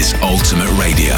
is Ultimate Radio.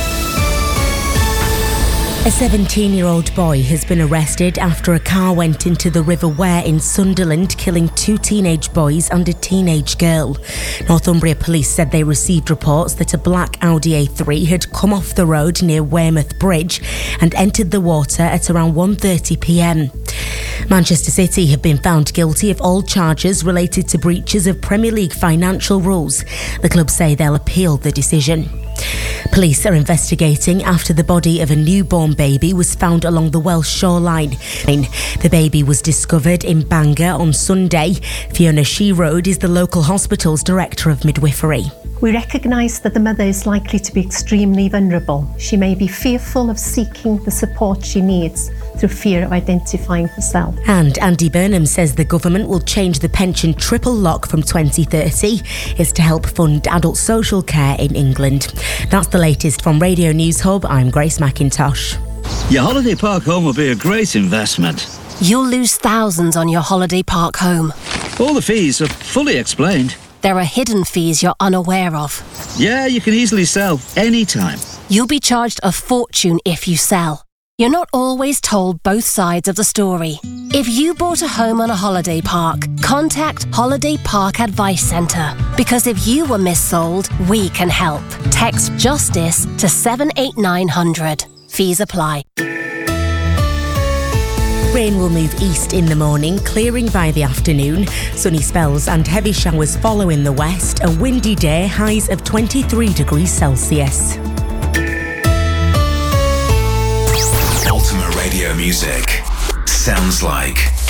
A 17-year-old boy has been arrested after a car went into the River Wear in Sunderland, killing 2 teenage boys and a teenage girl. Northumbria Police said they received reports that a black Audi A3 had come off the road near Weymouth Bridge and entered the water at around 1:30pm. Manchester City have been found guilty of all charges related to breaches of Premier League financial rules. The club say they'll appeal the decision. Police are investigating after the body of a newborn baby was found along the Welsh shoreline. The baby was discovered in Bangor on Sunday. Fiona Sheroad is the local hospital's Director of Midwifery. We recognise that the mother is likely to be extremely vulnerable. She may be fearful of seeking the support she needs through fear of identifying herself. And Andy Burnham says the government will change the pension triple lock from 2030. It's to help fund adult social care in England. That's the latest from Radio News Hub. I'm Grace McIntosh. Your holiday park home will be a great investment. You'll lose thousands on your holiday park home. All the fees are fully explained. There are hidden fees you're unaware of. Yeah, you can easily sell anytime. You'll be charged a fortune if you sell. You're not always told both sides of the story. If you bought a home on a holiday park, contact Holiday Park Advice Centre. Because if you were missold, we can help. Text JUSTICE to 78900. Fees apply. Rain will move east in the morning, clearing by the afternoon. Sunny spells and heavy showers follow in the west. A windy day, highs of 23 degrees Celsius. Ultimate Radio music sounds like